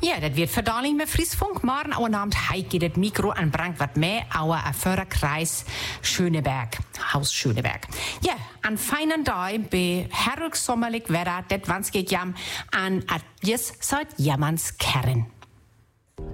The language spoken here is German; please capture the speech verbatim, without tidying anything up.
Ja, dat wird verdaling met Friesfunk. Morgen Abend heik geht das Mikro an Brank wat mehr, auer a Förderkreis Schöneberg, Haus Schöneberg. Ja, an feinen Tag, be herrlich sommerlich Wetter, det wans geht jam an adjes seit jammans Kern.